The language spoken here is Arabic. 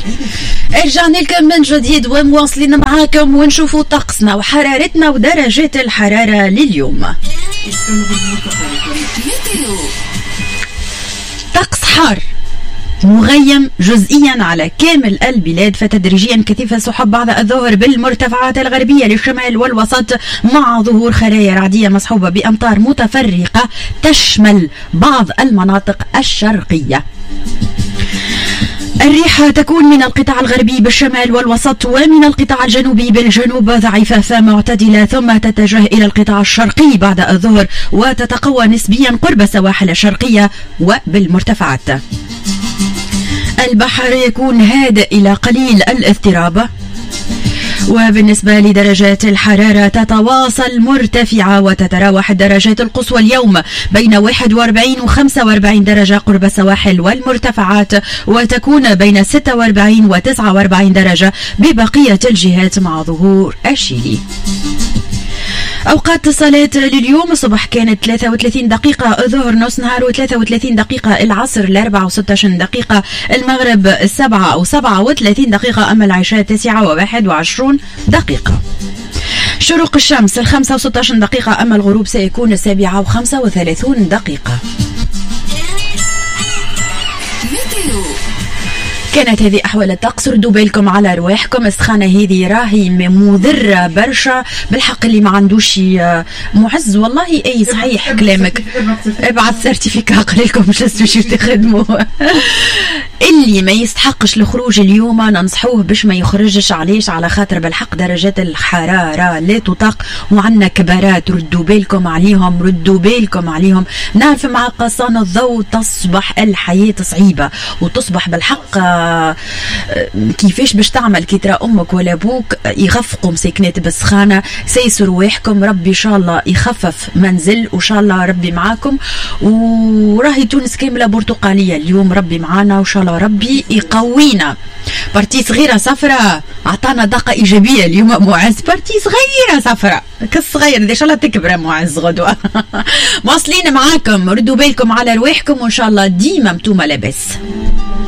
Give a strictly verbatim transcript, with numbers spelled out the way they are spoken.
رجعنا لكم من جديد ومواصلين معاكم ونشوفوا طقسنا وحرارتنا ودرجات الحرارة لليوم. طقس حار مغيم جزئيا على كامل البلاد، فتدريجيا كثيفة سحب بعد الظهر بالمرتفعات الغربية للشمال والوسط، مع ظهور خلايا رعدية مصحوبة بأمطار متفرقة تشمل بعض المناطق الشرقية. الريح تكون من القطاع الغربي بالشمال والوسط ومن القطاع الجنوبي بالجنوب ضعيفة فمعتدلة، ثم تتجه إلى القطاع الشرقي بعد الظهر وتتقوى نسبيا قرب السواحل الشرقية وبالمرتفعات. البحر يكون هادئ إلى قليل الاضطراب. وبالنسبة لدرجات الحرارة تتواصل مرتفعة، وتتراوح الدرجات القصوى اليوم بين واحد وأربعين و خمسة وأربعين درجة قرب السواحل والمرتفعات، وتكون بين ستة وأربعين و تسعة وأربعين درجة ببقية الجهات مع ظهور الشيلي. أوقات الصلاة لليوم: الصبح كانت ثلاثة وثلاثين دقيقة، الظهر نص نهار وثلاثة وثلاثين دقيقة، العصر الأربعة وستة عشر دقيقة، المغرب السبعة أو سبعة وثلاثين دقيقة، أما العشاء تسعة وواحد وعشرون دقيقة. شروق الشمس الخمسة وستة عشر دقيقة، أما الغروب سيكون السابعة وخمسة وثلاثون دقيقة. كانت هذه أحوال الطقس، ردوا بالكم على رواحكم، السخانة هذه راهي مضرة برشا بالحق. اللي ما عندوش معز والله أي صحيح كلامك، ابعث سيرتيفيكا قليلكم مش باش تخدموا. اللي ما يستحقش الخروج اليوم ننصحوه باش ما يخرجش، علاش؟ على خاطر بالحق درجات الحرارة لا تطاق، وعندنا كبارات ردوا بالكم عليهم، ردوا بالكم عليهم. نعرف مع قصان الضوء تصبح الحياة صعيبة، وتصبح بالحق كيفاش باش تعمل كي ترى امك ولا ابوك يخفقوا مسكنات بالسخانه. سيسوا رواحكم، ربي ان شاء الله يخفف منزل، وان شاء الله ربي معاكم. وراهي تونس كامله برتقاليه اليوم، ربي معانا وان شاء الله ربي يقوينا. بارتي صغيره صفرة عطانا طاقه ايجابيه اليوم معز، بارتي صغيره صفرة كالصغير ان شاء الله تكبر معز غدوه. واصلين معاكم، ردوا بالكم على رواحكم وان شاء الله ديما متوما لاباس.